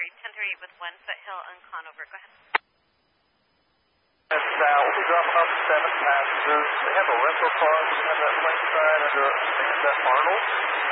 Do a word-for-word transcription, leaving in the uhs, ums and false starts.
three, ten thirty-eight with one, Foothill and Conover. Go ahead. And, uh, we'll be dropping off seven passengers. They have a rental car. We have that plane side under, I think it's at Arnold.